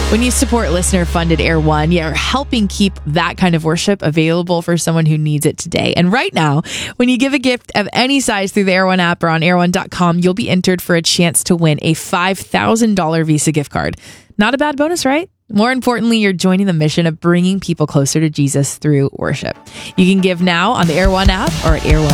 When you support listener-funded Air One, you're helping keep that kind of worship available for someone who needs it today. And right now, when you give a gift of any size through the Air One app or on airone.com, you'll be entered for a chance to win a $5,000 Visa gift card. Not a bad bonus, right? More importantly, you're joining the mission of bringing people closer to Jesus through worship. You can give now on the Air One app or at Air One.